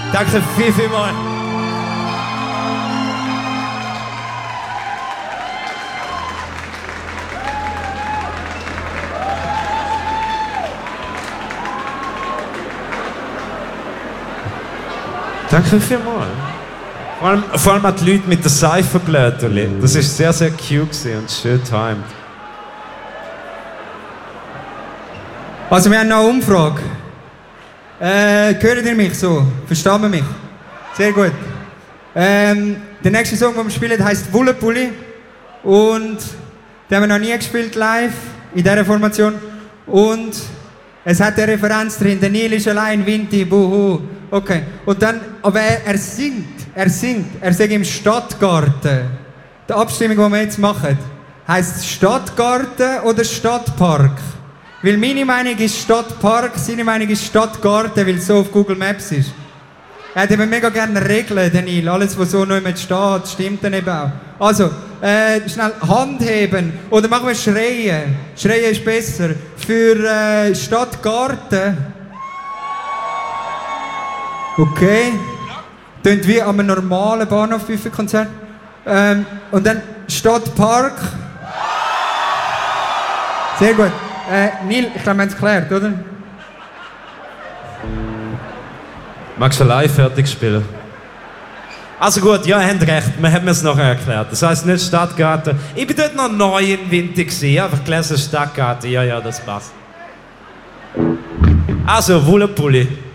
Danke vielmals. Danke vielmals. Vor allem auch die Leute mit den Seifenblättern. Das war sehr, sehr cute und schön timed. Also wir haben noch eine Umfrage. Hört ihr mich so? Verstehen wir mich? Sehr gut. Der nächste Song, den wir spielen, heisst Wullepulli. Und den haben wir noch nie gespielt live, in dieser Formation. Und es hat eine Referenz drin. Der Nil ist allein, Vinti, buhu. Okay. Und dann, aber er singt. Er sagt im Stadtgarten. Die Abstimmung, die wir jetzt machen, heisst Stadtgarten oder Stadtpark? Weil meine Meinung ist Stadtpark, seine Meinung ist Stadtgarten, weil es so auf Google Maps ist. Er hat eben mega gerne Regeln, der Nil. Alles, was so noch nicht steht, stimmt dann eben auch. Also, schnell Hand heben. Oder machen wir Schreien. Schreien ist besser. Für Stadtgarten. Okay. Tönt wie an einem normalen Bahnhof-Buffet-Konzert. Und dann Stadtpark. Sehr gut. Nil, ich glaube, wir haben es geklärt, oder? Magst du live fertig spielen? Also gut, ja, ihr habt recht, wir haben es nachher erklärt. Das heisst nicht Stadtgarten. Ich bin dort noch neu in Winter gewesen, einfach gelesen Stadtgarten. Ja, das passt. Also, Wullepulli.